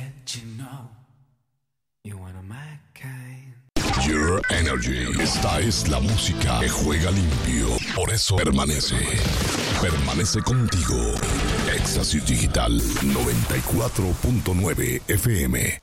let you know you're one of my kind. Your Energy. Esta es la música que juega limpio. Por eso permanece. Permanece contigo. Éxtasis Digital 94.9 FM.